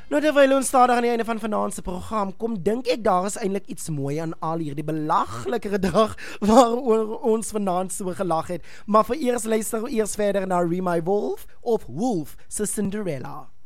Nou terwyl ons stadig aan die einde van vanaand se program kom, dink ek daar is eintlik iets mooi aan al hierdie belaglike gedrag waaroor ons vanaand so gelag het. Maar vir eers luister eers verder na Remy Wolf of Wolf se Cinderella.